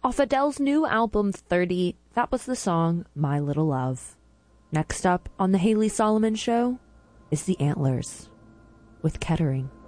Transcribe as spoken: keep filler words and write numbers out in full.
Off Adele's new album thirty, that was the song My Little Love. Next up on The Haley Solomon Show is The Antlers with Kettering.